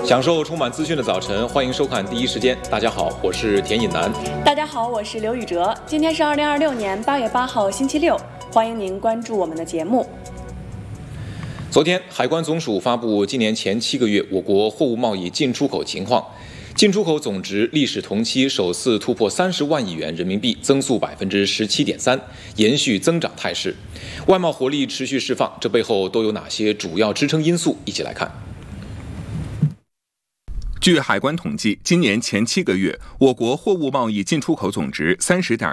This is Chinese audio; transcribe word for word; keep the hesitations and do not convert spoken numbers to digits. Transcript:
享受充满资讯的早晨，欢迎收看第一时间。大家好，我是田颖南。 大家好，我是刘宇哲。今天是二零二六年八月八号，星期六。欢迎您关注我们的节目。 昨天，海关总署发布今年前七个月我国货物贸易进出口情况，进出口总值历史同期首次突破三十万亿元人民币，增速百分之十七点三，延续增长态势。外贸活力持续释放，这背后都有哪些主要支撑因素？一起来看。 据海关统计，今年前七个月，我国货物贸易进出口总值三十点